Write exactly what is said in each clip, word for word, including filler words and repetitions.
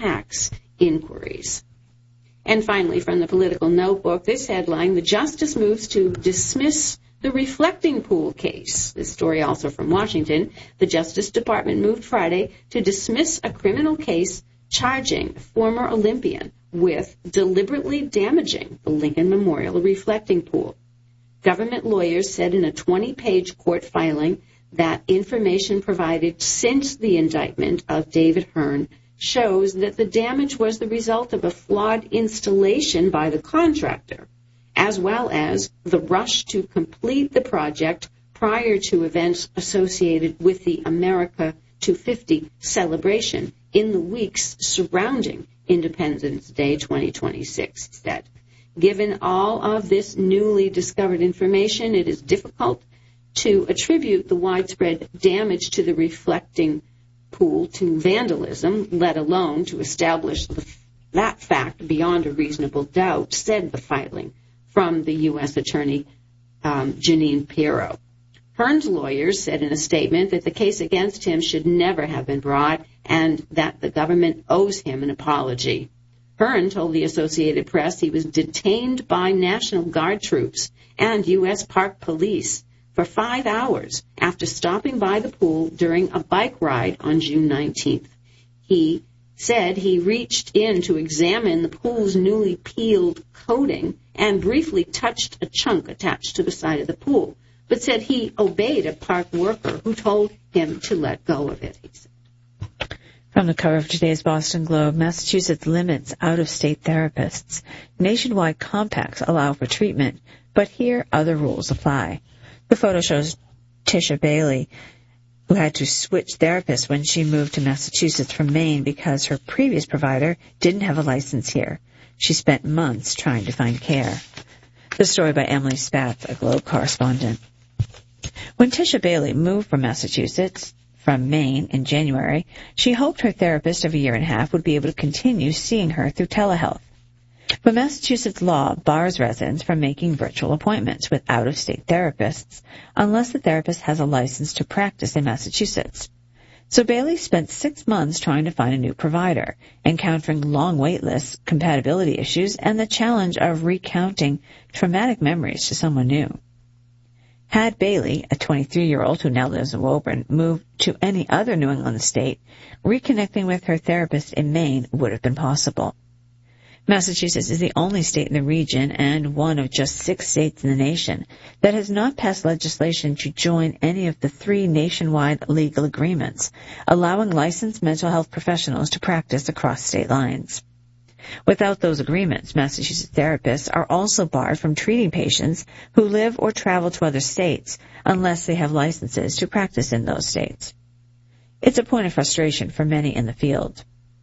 tax inquiries. And finally, from the Political Notebook, this headline, the Justice moves to dismiss the reflecting pool case. This story also from Washington. The Justice Department moved Friday to dismiss a criminal case charging a former Olympian with deliberately damaging the Lincoln Memorial reflecting pool. Government lawyers said in a twenty-page court filing that information provided since the indictment of David Hearn shows that the damage was the result of a flawed installation by the contractor, as well as the rush to complete the project prior to events associated with the America two fifty celebration in the weeks surrounding Independence Day twenty twenty-six, he said. Given all of this newly discovered information, it is difficult to attribute the widespread damage to the reflecting pool to vandalism, let alone to establish the, that fact beyond a reasonable doubt, said the filing from the U S Attorney um, Jeanine Pirro. Hearn's lawyers said in a statement that the case against him should never have been brought and that the government owes him an apology. Hearn told the Associated Press he was detained by National Guard troops and U S Park Police for five hours after stopping by the pool during a bike ride on June nineteenth. He said he reached in to examine the pool's newly peeled coating and briefly touched a chunk attached to the side of the pool, but said he obeyed a park worker who told him to let go of it, he said. From the cover of today's Boston Globe, Massachusetts limits out-of-state therapists. Nationwide compacts allow for treatment, but here other rules apply. The photo shows Tisha Bailey, who had to switch therapists when she moved to Massachusetts from Maine because her previous provider didn't have a license here. She spent months trying to find care. The story by Emily Spatz, a Globe correspondent. When Tisha Bailey moved from Massachusetts, from Maine in January, she hoped her therapist of a year and a half would be able to continue seeing her through telehealth. But Massachusetts law bars residents from making virtual appointments with out-of-state therapists unless the therapist has a license to practice in Massachusetts. So Bailey spent six months trying to find a new provider, encountering long wait lists, compatibility issues, and the challenge of recounting traumatic memories to someone new. Had Bailey, a twenty-three-year-old who now lives in Woburn, moved to any other New England state, reconnecting with her therapist in Maine would have been possible. Massachusetts is the only state in the region and one of just six states in the nation that has not passed legislation to join any of the three nationwide legal agreements, allowing licensed mental health professionals to practice across state lines. Without those agreements, Massachusetts therapists are also barred from treating patients who live or travel to other states unless they have licenses to practice in those states. It's a point of frustration for many in the field.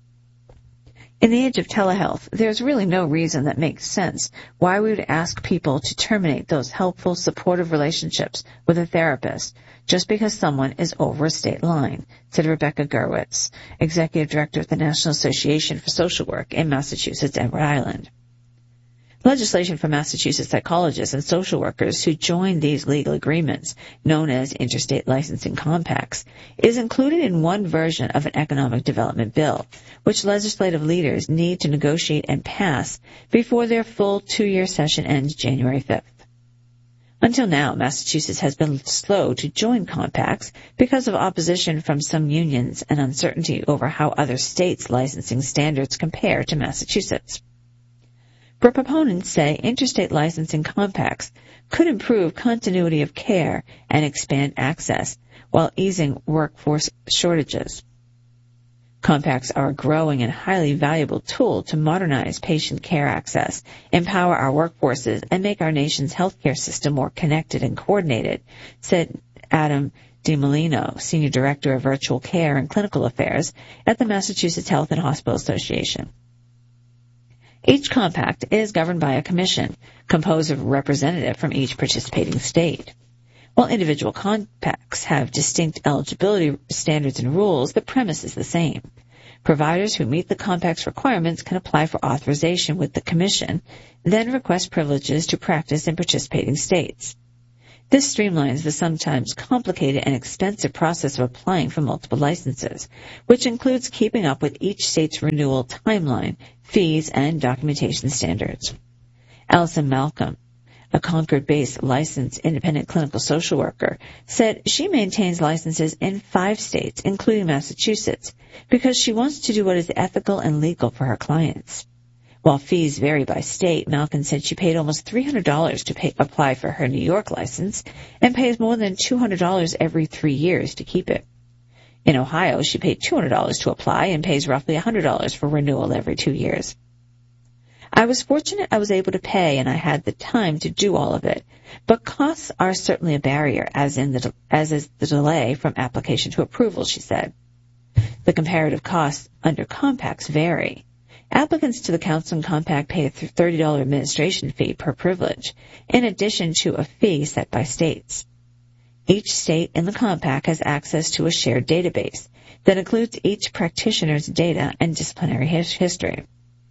In the age of telehealth, there's really no reason that makes sense why we would ask people to terminate those helpful, supportive relationships with a therapist just because someone is over a state line, said Rebecca Gerwitz, Executive Director of the National Association for Social Work in Massachusetts and Rhode Island. Legislation for Massachusetts psychologists and social workers who join these legal agreements, known as interstate licensing compacts, is included in one version of an economic development bill, which legislative leaders need to negotiate and pass before their full two-year session ends January fifth. Until now, Massachusetts has been slow to join compacts because of opposition from some unions and uncertainty over how other states' licensing standards compare to Massachusetts. But proponents say interstate licensing compacts could improve continuity of care and expand access while easing workforce shortages. Compacts are a growing and highly valuable tool to modernize patient care access, empower our workforces, and make our nation's healthcare system more connected and coordinated, said Adam DiMolino, Senior Director of Virtual Care and Clinical Affairs at the Massachusetts Health and Hospital Association. Each compact is governed by a commission composed of a representative from each participating state. While individual compacts have distinct eligibility standards and rules, the premise is the same. Providers who meet the compact's requirements can apply for authorization with the commission, then request privileges to practice in participating states. This streamlines the sometimes complicated and expensive process of applying for multiple licenses, which includes keeping up with each state's renewal timeline, fees, and documentation standards. Allison Malcolm, a Concord-based licensed independent clinical social worker, said she maintains licenses in five states, including Massachusetts, because she wants to do what is ethical and legal for her clients. While fees vary by state, Malcolm said she paid almost three hundred dollars to pay, apply for her New York license and pays more than two hundred dollars every three years to keep it. In Ohio, she paid two hundred dollars to apply and pays roughly one hundred dollars for renewal every two years. I was fortunate I was able to pay and I had the time to do all of it, but costs are certainly a barrier, as in the, as is the delay from application to approval, she said. The comparative costs under compacts vary. Applicants to the Counseling Compact pay a thirty dollars administration fee per privilege, in addition to a fee set by states. Each state in the Compact has access to a shared database that includes each practitioner's data and disciplinary his- history.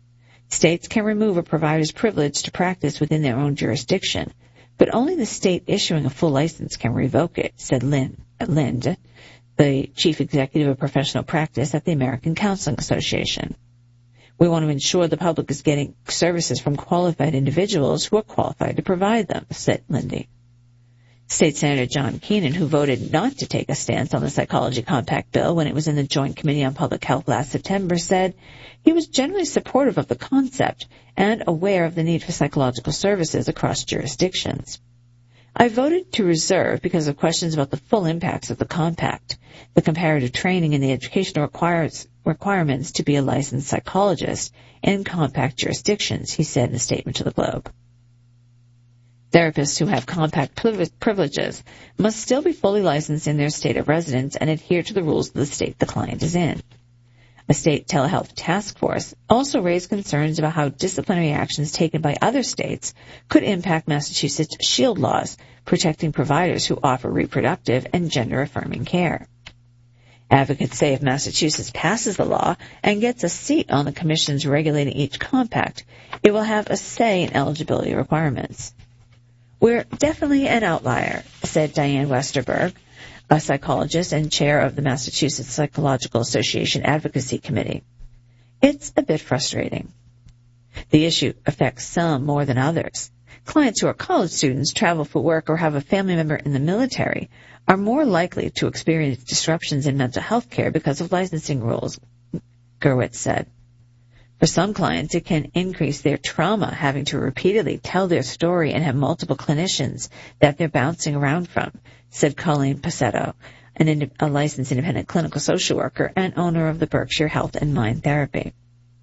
States can remove a provider's privilege to practice within their own jurisdiction, but only the state issuing a full license can revoke it, said Lynn, Lind, the chief executive of professional practice at the American Counseling Association. We want to ensure the public is getting services from qualified individuals who are qualified to provide them, said Lindy. State Senator John Keenan, who voted not to take a stance on the Psychology Compact bill when it was in the Joint Committee on Public Health last September, said he was generally supportive of the concept and aware of the need for psychological services across jurisdictions. I voted to reserve because of questions about the full impacts of the compact, the comparative training and the educational requires, requirements to be a licensed psychologist in compact jurisdictions, he said in a statement to the Globe. Therapists who have compact privileges must still be fully licensed in their state of residence and adhere to the rules of the state the client is in. A state telehealth task force also raised concerns about how disciplinary actions taken by other states could impact Massachusetts' SHIELD laws, protecting providers who offer reproductive and gender-affirming care. Advocates say if Massachusetts passes the law and gets a seat on the commissions regulating each compact, it will have a say in eligibility requirements. We're definitely an outlier, said Diane Westerberg, a psychologist and chair of the Massachusetts Psychological Association Advocacy Committee. It's a bit frustrating. The issue affects some more than others. Clients who are college students, travel for work, or have a family member in the military are more likely to experience disruptions in mental health care because of licensing rules, Gerwitz said. For some clients, it can increase their trauma having to repeatedly tell their story and have multiple clinicians that they're bouncing around from, said Colleen Passetto, an ind- a licensed independent clinical social worker and owner of the Berkshire Health and Mind Therapy.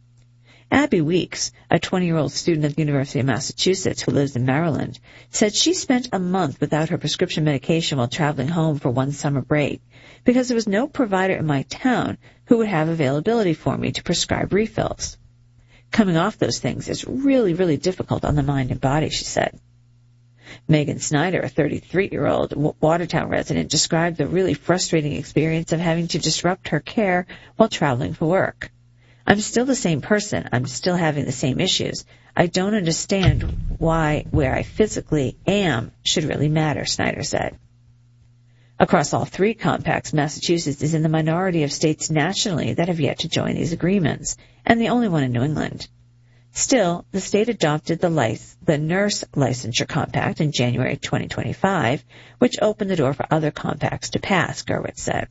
Abby Weeks, a twenty-year-old student at the University of Massachusetts who lives in Maryland, said she spent a month without her prescription medication while traveling home for one summer break because there was no provider in my town who would have availability for me to prescribe refills. Coming off those things is really, really difficult on the mind and body, she said. Megan Snyder, a thirty-three-year-old Watertown resident, described the really frustrating experience of having to disrupt her care while traveling for work. I'm still the same person. I'm still having the same issues. I don't understand why where I physically am should really matter, Snyder said. Across all three compacts, Massachusetts is in the minority of states nationally that have yet to join these agreements, and the only one in New England. Still, the state adopted the, lic- the Nurse Licensure Compact in January twenty twenty-five, which opened the door for other compacts to pass, Gerwitz said.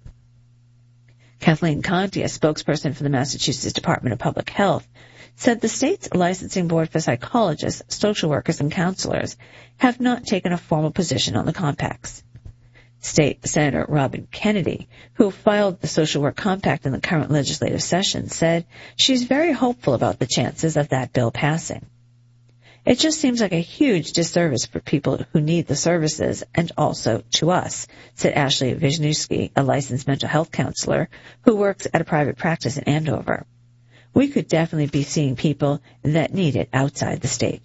Kathleen Conti, a spokesperson for the Massachusetts Department of Public Health, said the state's licensing board for psychologists, social workers, and counselors have not taken a formal position on the compacts. State Senator Robin Kennedy, who filed the Social Work Compact in the current legislative session, said she's very hopeful about the chances of that bill passing. It just seems like a huge disservice for people who need the services and also to us, said Ashley Wisniewski, a licensed mental health counselor who works at a private practice in Andover. We could definitely be seeing people that need it outside the state.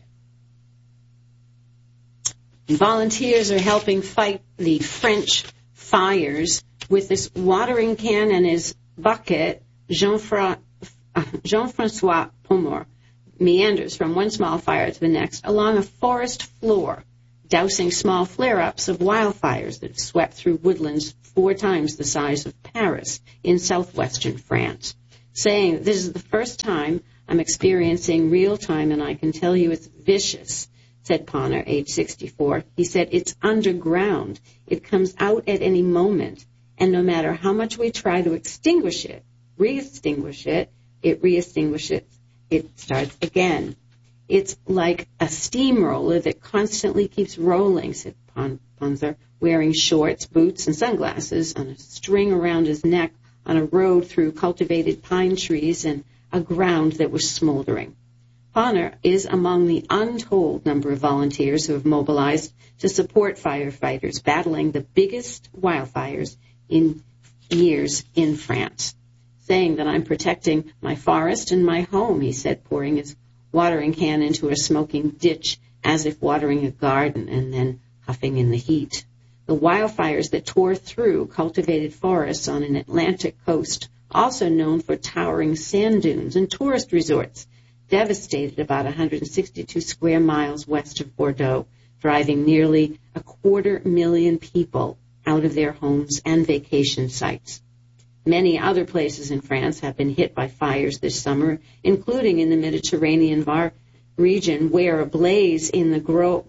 Volunteers are helping fight the French fires with this watering can and his bucket. Jean-Fra- Jean-Francois Pomor meanders from one small fire to the next along a forest floor, dousing small flare-ups of wildfires that have swept through woodlands four times the size of Paris in southwestern France, saying, "This is the first time I'm experiencing real time, and I can tell you it's vicious," said Ponner, age sixty-four. He said, "It's underground. It comes out at any moment, and no matter how much we try to extinguish it, re-extinguish it, it re-extinguishes, it starts again. It's like a steamroller that constantly keeps rolling," said Ponzer, wearing shorts, boots, and sunglasses on a string around his neck on a road through cultivated pine trees and a ground that was smoldering. Ponner is among the untold number of volunteers who have mobilized to support firefighters battling the biggest wildfires in years in France, saying that "I'm protecting my forest and my home," he said, pouring his watering can into a smoking ditch as if watering a garden and then huffing in the heat. The wildfires that tore through cultivated forests on an Atlantic coast, also known for towering sand dunes and tourist resorts, devastated about one hundred sixty-two square miles west of Bordeaux, driving nearly a quarter million people out of their homes and vacation sites. Many other places in France have been hit by fires this summer, including in the Mediterranean Var region, where a blaze in the Gros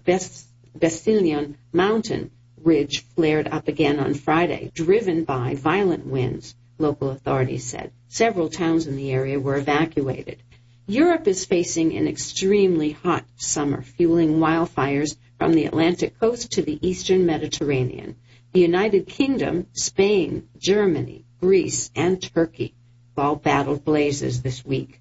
Bastillon mountain ridge flared up again on Friday, driven by violent winds, local authorities said. Several towns in the area were evacuated. Europe is facing an extremely hot summer, fueling wildfires from the Atlantic coast to the eastern Mediterranean. The United Kingdom, Spain, Germany, Greece, and Turkey all battled blazes this week.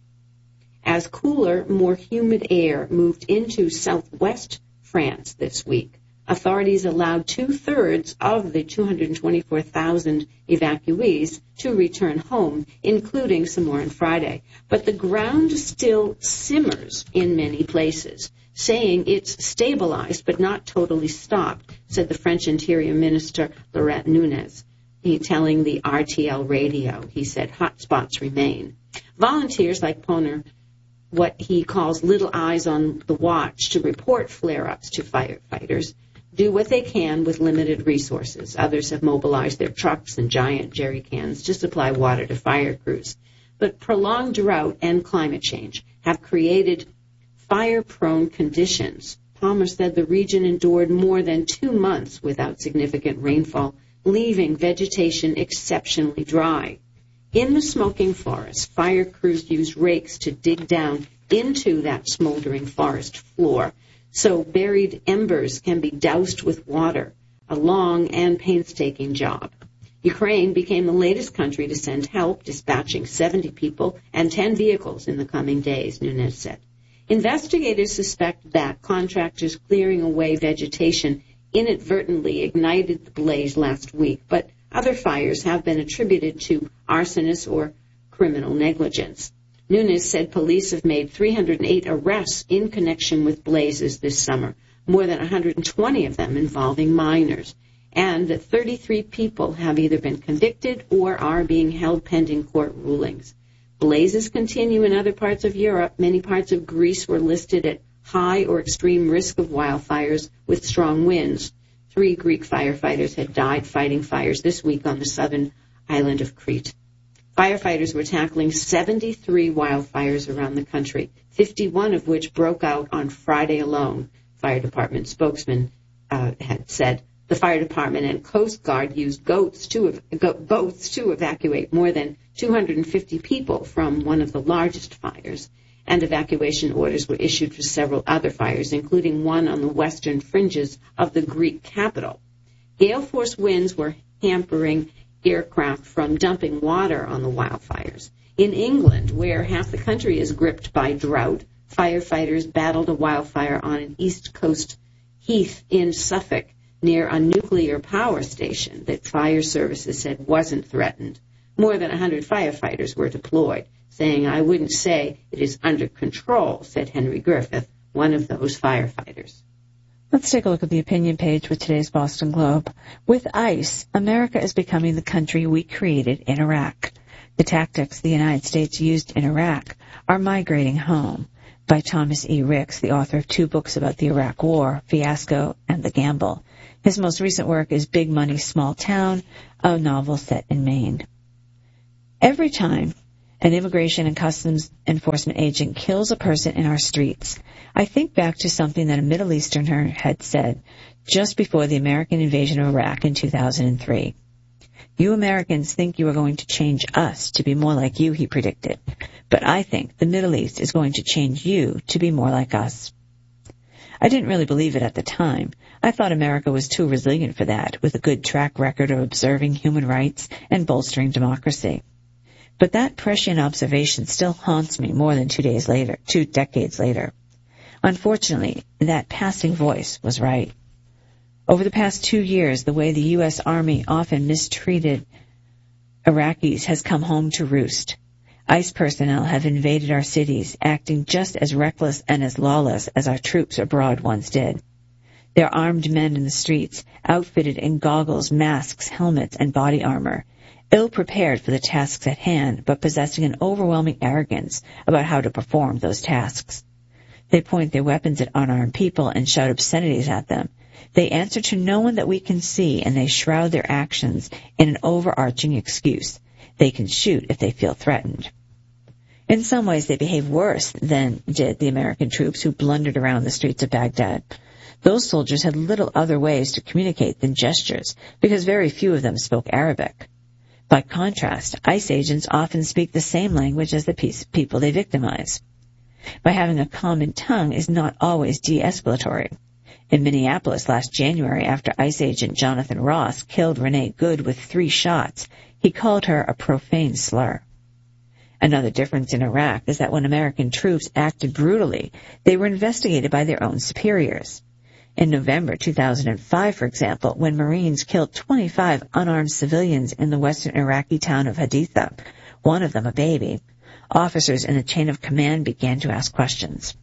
As cooler, more humid air moved into southwest France this week, authorities allowed two-thirds of the two hundred twenty-four thousand evacuees to return home, including some more on Friday. But the ground still simmers in many places, saying it's stabilized but not totally stopped, said the French Interior Minister Laurent Nunez. He telling the R T L radio, he said, hot spots remain. Volunteers like Ponner, what he calls little eyes on the watch to report flare-ups to firefighters, do what they can with limited resources. Others have mobilized their trucks and giant jerry cans to supply water to fire crews. But prolonged drought and climate change have created fire-prone conditions. Palmer said the region endured more than two months without significant rainfall, leaving vegetation exceptionally dry. In the smoking forest, fire crews used rakes to dig down into that smoldering forest floor so buried embers can be doused with water, a long and painstaking job. Ukraine became the latest country to send help, dispatching seventy people and ten vehicles in the coming days, Nunez said. Investigators suspect that contractors clearing away vegetation inadvertently ignited the blaze last week, but other fires have been attributed to arsonists or criminal negligence. Nunez said police have made three hundred eight arrests in connection with blazes this summer, more than one hundred twenty of them involving minors, and that thirty-three people have either been convicted or are being held pending court rulings. Blazes continue in other parts of Europe. Many parts of Greece were listed at high or extreme risk of wildfires with strong winds. Three Greek firefighters had died fighting fires this week on the southern island of Crete. Firefighters were tackling seventy-three wildfires around the country, fifty-one of which broke out on Friday alone, fire department spokesman uh, had said. The fire department and Coast Guard used goats to, go, boats to evacuate more than two hundred fifty people from one of the largest fires, and evacuation orders were issued for several other fires, including one on the western fringes of the Greek capital. Gale force winds were hampering aircraft from dumping water on the wildfires. In England, where half the country is gripped by drought, firefighters battled a wildfire on an east coast heath in Suffolk near a nuclear power station that fire services said wasn't threatened. More than one hundred firefighters were deployed, saying, "I wouldn't say it is under control," said Henry Griffith, one of those firefighters. Let's take a look at the opinion page with today's Boston Globe. With ICE, America is becoming the country we created in Iraq. The tactics the United States used in Iraq are migrating home. by Thomas E. Ricks, the author of two books about the Iraq War, Fiasco and The Gamble. His most recent work is Big Money, Small Town, a novel set in Maine. Every time an immigration and customs enforcement agent kills a person in our streets, I think back to something that a Middle Easterner had said just before the American invasion of Iraq in two thousand three. You Americans think you are going to change us to be more like you, he predicted. But I think the Middle East is going to change you to be more like us. I didn't really believe it at the time. I thought America was too resilient for that, with a good track record of observing human rights and bolstering democracy. But that prescient observation still haunts me more than two days later, two decades later. Unfortunately, that passing voice was right. Over the past two years, the way the U S. Army often mistreated Iraqis has come home to roost. ICE personnel have invaded our cities, acting just as reckless and as lawless as our troops abroad once did. There are armed men in the streets, outfitted in goggles, masks, helmets, and body armor, ill-prepared for the tasks at hand, but possessing an overwhelming arrogance about how to perform those tasks. They point their weapons at unarmed people and shout obscenities at them. They answer to no one that we can see, and they shroud their actions in an overarching excuse. They can shoot if they feel threatened. In some ways, they behave worse than did the American troops who blundered around the streets of Baghdad. Those soldiers had little other ways to communicate than gestures, because very few of them spoke Arabic. By contrast, ICE agents often speak the same language as the people they victimize. By having a common tongue is not always de-escalatory. In Minneapolis last January, after ICE agent Jonathan Ross killed Renee Good with three shots, he called her a profane slur. Another difference in Iraq is that when American troops acted brutally, they were investigated by their own superiors. In November two thousand five, for example, when Marines killed twenty-five unarmed civilians in the western Iraqi town of Haditha, one of them a baby, officers in the chain of command began to ask questions.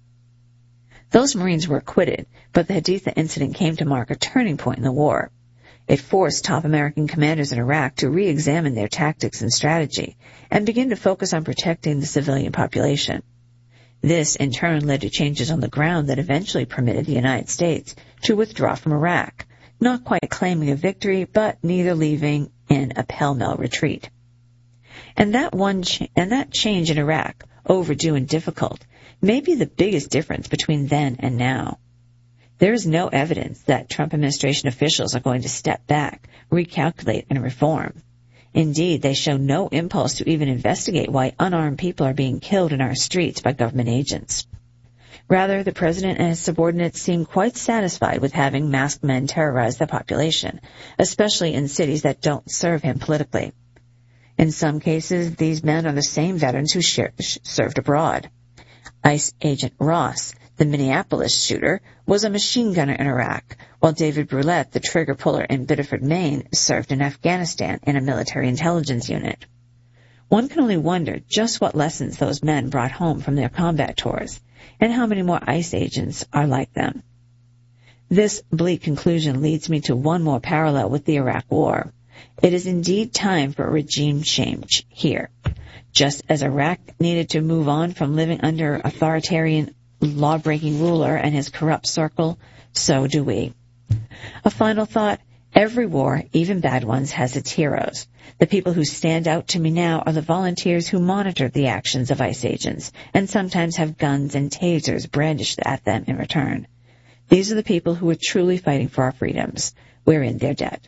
Those Marines were acquitted, but the Haditha incident came to mark a turning point in the war. It forced top American commanders in Iraq to re-examine their tactics and strategy and begin to focus on protecting the civilian population. This, in turn, led to changes on the ground that eventually permitted the United States to withdraw from Iraq, not quite claiming a victory, but neither leaving in a pell-mell retreat. And that one ch- and that change in Iraq, overdue and difficult, may be the biggest difference between then and now. There is no evidence that Trump administration officials are going to step back, recalculate, and reform. Indeed, they show no impulse to even investigate why unarmed people are being killed in our streets by government agents. Rather, the president and his subordinates seem quite satisfied with having masked men terrorize the population, especially in cities that don't serve him politically. In some cases, these men are the same veterans who share, served abroad. ICE agent Ross, the Minneapolis shooter, was a machine gunner in Iraq, while David Brulette, the trigger puller in Biddeford, Maine, served in Afghanistan in a military intelligence unit. One can only wonder just what lessons those men brought home from their combat tours, and how many more ICE agents are like them. This bleak conclusion leads me to one more parallel with the Iraq War. It is indeed time for a regime change here. Just as Iraq needed to move on from living under authoritarian law-breaking ruler and his corrupt circle, so do we. A final thought, every war, even bad ones, has its heroes. The people who stand out to me now are the volunteers who monitor the actions of ICE agents and sometimes have guns and tasers brandished at them in return. These are the people who are truly fighting for our freedoms. We're in their debt.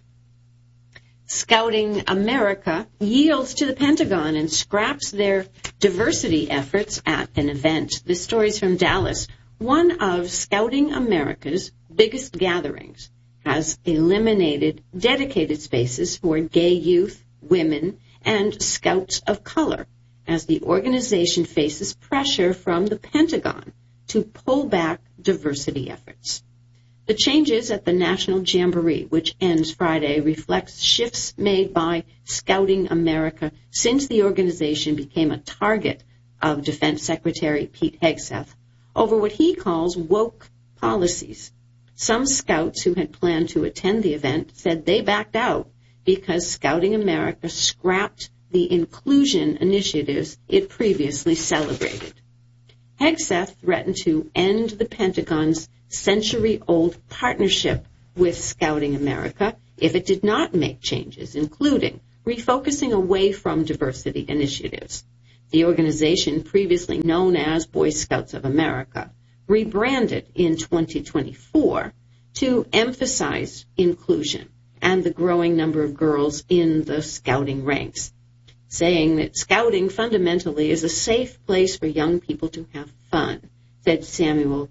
Scouting America yields to the Pentagon and scraps their diversity efforts at an event. This story is from Dallas. One of Scouting America's biggest gatherings has eliminated dedicated spaces for gay youth, women, and scouts of color as the organization faces pressure from the Pentagon to pull back diversity efforts. The changes at the National Jamboree, which ends Friday, reflects shifts made by Scouting America since the organization became a target of Defense Secretary Pete Hegseth over what he calls woke policies. Some scouts who had planned to attend the event said they backed out because Scouting America scrapped the inclusion initiatives it previously celebrated. Hegseth threatened to end the Pentagon's century-old partnership with Scouting America if it did not make changes, including refocusing away from diversity initiatives. The organization, previously known as Boy Scouts of America, rebranded in twenty twenty-four to emphasize inclusion and the growing number of girls in the scouting ranks, saying that scouting fundamentally is a safe place for young people to have fun, said Samuel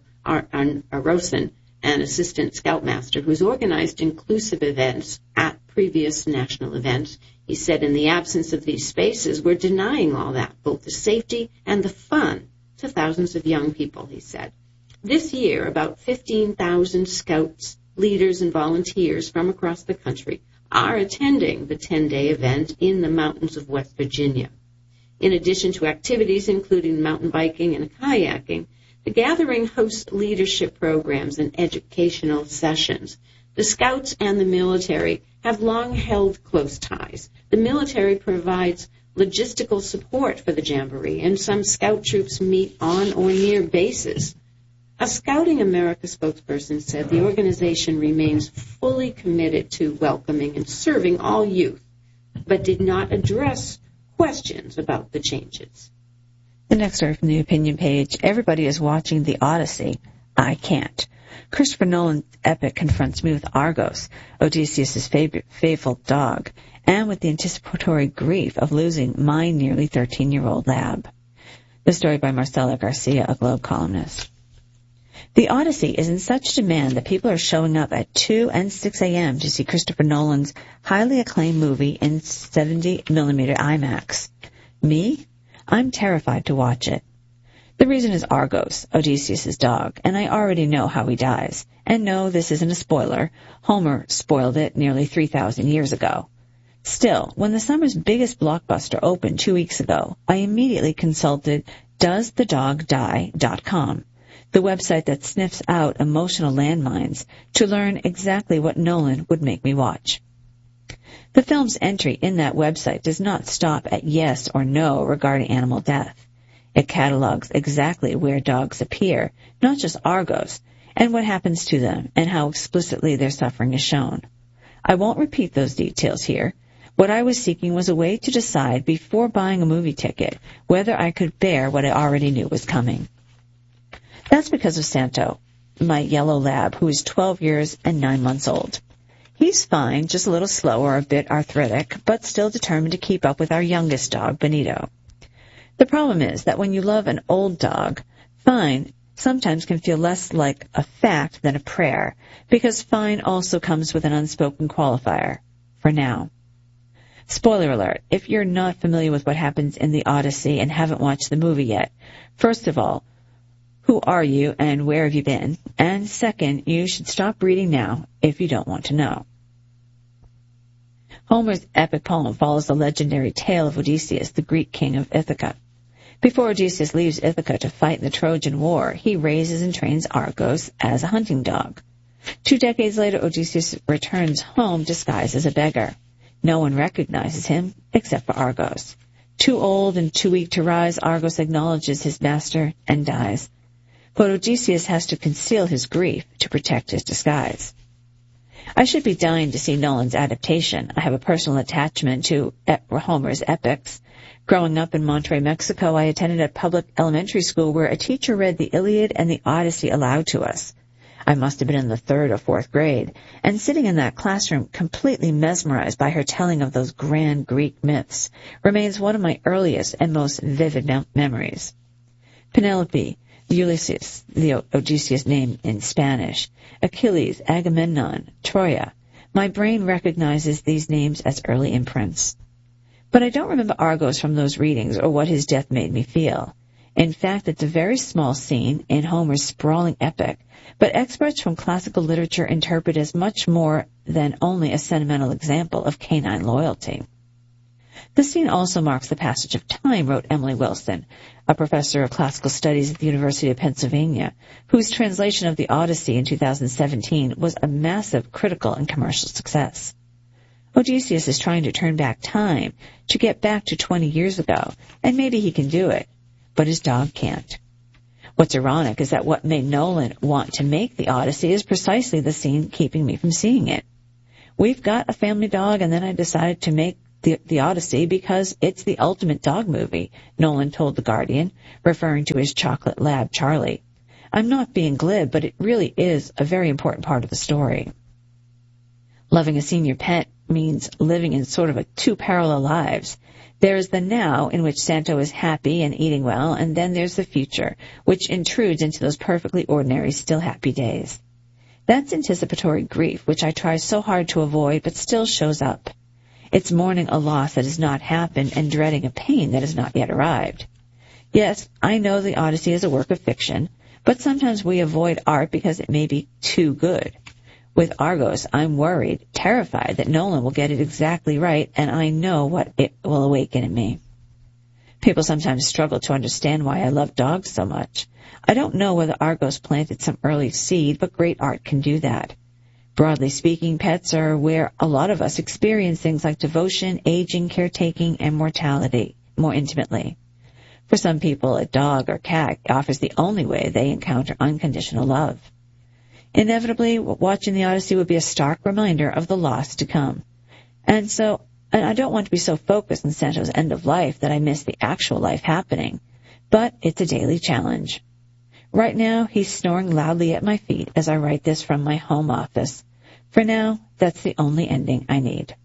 Arosen, an assistant scoutmaster who's organized inclusive events at previous national events. He said, in the absence of these spaces, we're denying all that, both the safety and the fun, to thousands of young people, he said. This year, about fifteen thousand scouts, leaders, and volunteers from across the country are attending the ten-day event in the mountains of West Virginia. In addition to activities including mountain biking and kayaking, the gathering hosts leadership programs and educational sessions. The Scouts and the military have long held close ties. The military provides logistical support for the Jamboree, and some Scout troops meet on or near bases. A Scouting America spokesperson said the organization remains fully committed to welcoming and serving all youth, but did not address questions about the changes. The next story from the opinion page, everybody is watching The Odyssey. I can't. Christopher Nolan's epic confronts me with Argos, Odysseus' favorite, faithful dog, and with the anticipatory grief of losing my nearly thirteen-year-old lab. The story by Marcela Garcia, a Globe columnist. The Odyssey is in such demand that people are showing up at two and six a.m. to see Christopher Nolan's highly acclaimed movie in seventy millimeter IMAX. Me? I'm terrified to watch it. The reason is Argos, Odysseus' dog, and I already know how he dies. And no, this isn't a spoiler. Homer spoiled it nearly three thousand years ago. Still, when the summer's biggest blockbuster opened two weeks ago, I immediately consulted does the dog die dot com, the website that sniffs out emotional landmines, to learn exactly what Nolan would make me watch. The film's entry in that website does not stop at yes or no regarding animal death. It catalogs exactly where dogs appear, not just Argos, and what happens to them, and how explicitly their suffering is shown. I won't repeat those details here. What I was seeking was a way to decide before buying a movie ticket whether I could bear what I already knew was coming. That's because of Santo, my yellow lab, who is twelve years and nine months old. He's fine, just a little slow or a bit arthritic, but still determined to keep up with our youngest dog, Benito. The problem is that when you love an old dog, fine sometimes can feel less like a fact than a prayer, because fine also comes with an unspoken qualifier, for now. Spoiler alert, if you're not familiar with what happens in The Odyssey and haven't watched the movie yet, first of all, who are you and where have you been? And second, you should stop reading now if you don't want to know. Homer's epic poem follows the legendary tale of Odysseus, the Greek king of Ithaca. Before Odysseus leaves Ithaca to fight in the Trojan War, he raises and trains Argos as a hunting dog. Two decades later, Odysseus returns home disguised as a beggar. No one recognizes him except for Argos. Too old and too weak to rise, Argos acknowledges his master and dies. But Odysseus has to conceal his grief to protect his disguise. I should be dying to see Nolan's adaptation. I have a personal attachment to Homer's epics. Growing up in Monterrey, Mexico, I attended a public elementary school where a teacher read the Iliad and the Odyssey aloud to us. I must have been in the third or fourth grade, and sitting in that classroom completely mesmerized by her telling of those grand Greek myths remains one of my earliest and most vivid mem- memories. Penelope, Ulysses, the Odysseus name in Spanish, Achilles, Agamemnon, Troia. My brain recognizes these names as early imprints. But I don't remember Argos from those readings or what his death made me feel. In fact, it's a very small scene in Homer's sprawling epic, but experts from classical literature interpret as much more than only a sentimental example of canine loyalty. The scene also marks the passage of time, wrote Emily Wilson, a professor of classical studies at the University of Pennsylvania, whose translation of the Odyssey in two thousand seventeen was a massive critical and commercial success. Odysseus is trying to turn back time, to get back to twenty years ago, and maybe he can do it, but his dog can't. What's ironic is that what made Nolan want to make The Odyssey is precisely the scene keeping me from seeing it. We've got a family dog, and then I decided to make the, the Odyssey because it's the ultimate dog movie, Nolan told The Guardian, referring to his chocolate lab, Charlie. I'm not being glib, but it really is a very important part of the story. Loving a senior pet means living in sort of a two parallel lives. There is the now, in which Santo is happy and eating well, and then there's the future, which intrudes into those perfectly ordinary, still happy days. That's anticipatory grief, which I try so hard to avoid, but still shows up. It's mourning a loss that has not happened and dreading a pain that has not yet arrived. Yes, I know The Odyssey is a work of fiction, but sometimes we avoid art because it may be too good. With Argos, I'm worried, terrified that Nolan will get it exactly right, and I know what it will awaken in me. People sometimes struggle to understand why I love dogs so much. I don't know whether Argos planted some early seed, but great art can do that. Broadly speaking, pets are where a lot of us experience things like devotion, aging, caretaking, and mortality more intimately. For some people, a dog or cat offers the only way they encounter unconditional love. Inevitably, watching The Odyssey would be a stark reminder of the loss to come. And so, and I don't want to be so focused on Santo's end of life that I miss the actual life happening, but it's a daily challenge. Right now, he's snoring loudly at my feet as I write this from my home office. For now, that's the only ending I need.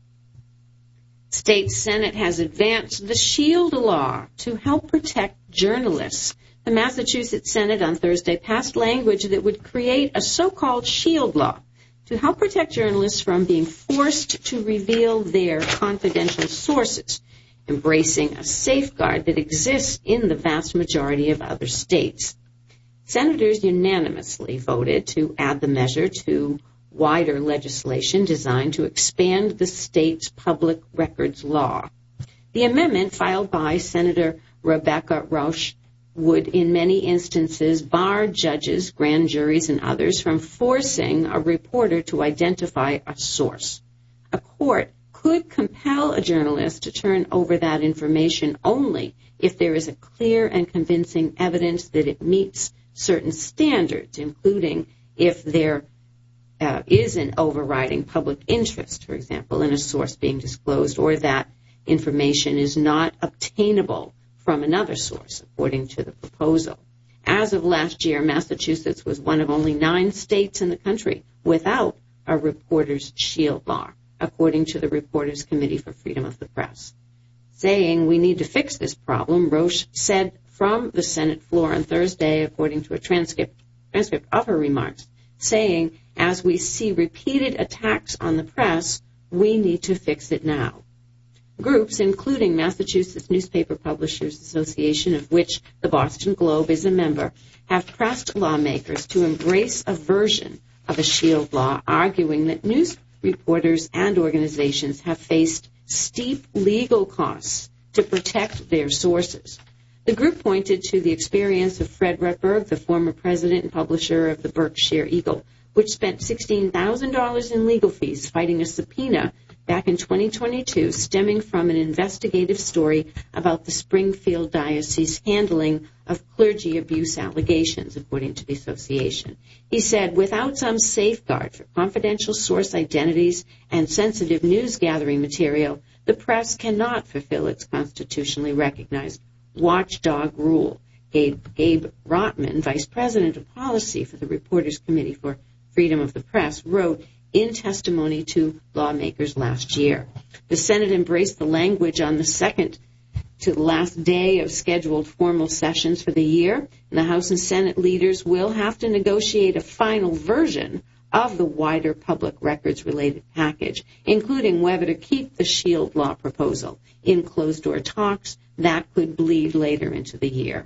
State Senate has advanced the SHIELD law to help protect journalists. The Massachusetts Senate on Thursday passed language that would create a so-called SHIELD law to help protect journalists from being forced to reveal their confidential sources, embracing a safeguard that exists in the vast majority of other states. Senators unanimously voted to add the measure to wider legislation designed to expand the state's public records law. The amendment, filed by Senator Rebecca Rausch, would in many instances bar judges, grand juries, and others from forcing a reporter to identify a source. A court could compel a journalist to turn over that information only if there is a clear and convincing evidence that it meets certain standards, including if there uh, is an overriding public interest, for example, in a source being disclosed, or that information is not obtainable from another source, according to the proposal. As of last year, Massachusetts was one of only nine states in the country without a Reporters' Shield law, according to the Reporters' Committee for Freedom of the Press. Saying we need to fix this problem, Roche said from the Senate floor on Thursday, according to a transcript, transcript of her remarks, saying, as we see repeated attacks on the press, we need to fix it now. Groups, including Massachusetts Newspaper Publishers Association, of which the Boston Globe is a member, have pressed lawmakers to embrace a version of a SHIELD law, arguing that news reporters and organizations have faced steep legal costs to protect their sources. The group pointed to the experience of Fred Rutberg, the former president and publisher of the Berkshire Eagle, which spent sixteen thousand dollars in legal fees fighting a subpoena back in twenty twenty-two, stemming from an investigative story about the Springfield Diocese handling of clergy abuse allegations, according to the association. He said, without some safeguard for confidential source identities and sensitive news-gathering material, the press cannot fulfill its constitutionally recognized watchdog rule. Gabe, Gabe Rotman, vice president of policy for the Reporters Committee for Freedom of the Press, wrote in testimony to lawmakers last year. The Senate embraced the language on the second to the last day of scheduled formal sessions for the year, and the House and Senate leaders will have to negotiate a final version of the wider public records-related package, including whether to keep the SHIELD law proposal in closed-door talks that could bleed later into the year.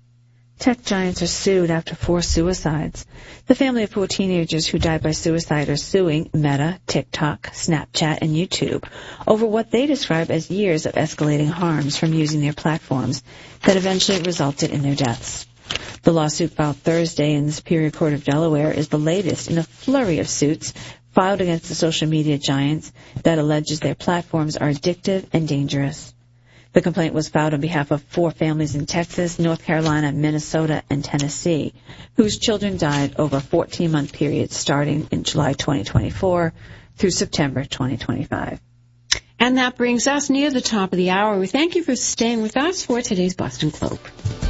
Tech giants are sued after four suicides. The family of four teenagers who died by suicide are suing Meta, TikTok, Snapchat, and YouTube over what they describe as years of escalating harms from using their platforms that eventually resulted in their deaths. The lawsuit filed Thursday in the Superior Court of Delaware is the latest in a flurry of suits filed against the social media giants that alleges their platforms are addictive and dangerous. The complaint was filed on behalf of four families in Texas, North Carolina, Minnesota, and Tennessee, whose children died over a fourteen-month period starting in July twenty twenty-four through September twenty twenty-five. And that brings us near the top of the hour. We thank you for staying with us for today's Boston Globe.